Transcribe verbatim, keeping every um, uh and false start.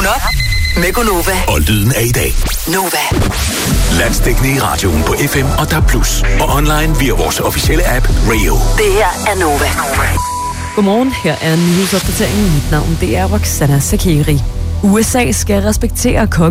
Vågn op med Gonova. Og lyden af i dag. Nova. Landsdækkende i radioen på F M og D A B plus. Og online via vores officielle app Radio. Det her er Nova. Godmorgen, her er nyhedsopdateringen. Mit navn det er Roxana Sakeri. U S A skal respektere kongen